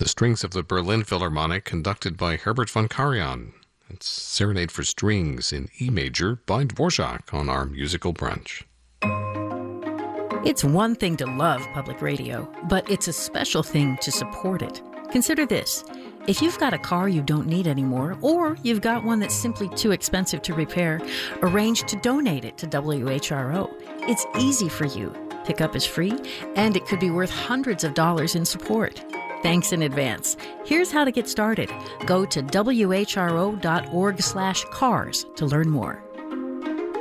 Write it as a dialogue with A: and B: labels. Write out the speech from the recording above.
A: The Strings of the Berlin Philharmonic, conducted by Herbert von Karajan. It's Serenade for Strings in E major by Dvorak on our musical brunch.
B: It's one thing to love public radio, but it's a special thing to support it. Consider this. If you've got a car you don't need anymore, or you've got one that's simply too expensive to repair, arrange to donate it to WHRO. It's easy for you. Pickup is free, and it could be worth hundreds of dollars in support. Thanks in advance. Here's how to get started. Go to whro.org/cars to learn more.